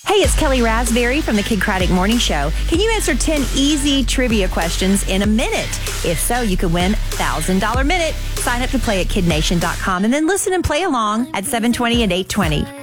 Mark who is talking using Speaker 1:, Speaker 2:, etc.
Speaker 1: Hey, it's Kelly Raspberry from the Kid Craddock Morning Show. Can you answer 10 easy trivia questions in a minute? If so, you could win $1,000 minute. Sign up to play at kidnation.com and then listen and play along at 7:20 and 8:20.